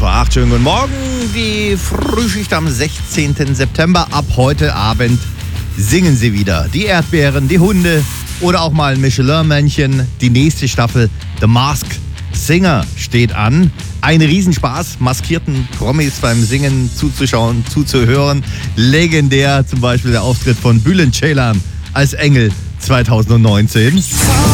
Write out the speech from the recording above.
8. Schönen guten Morgen. Die Frühschicht am 16. September. Ab heute Abend singen sie wieder. Die Erdbeeren, die Hunde oder auch mal ein Michelin-Männchen. Die nächste Staffel The Masked Singer steht an. Ein Riesenspaß, maskierten Promis beim Singen zuzuschauen, zuzuhören. Legendär zum Beispiel der Auftritt von Bülent Ceylan als Engel 2019.